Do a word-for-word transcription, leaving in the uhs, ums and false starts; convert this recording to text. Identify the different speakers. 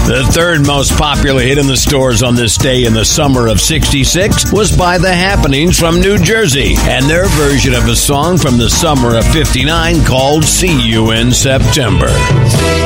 Speaker 1: The third most popular hit in the stores on this day in the summer of sixty-six was by The Happenings from New Jersey and their version of a song from the summer of fifty-nine called See You in September.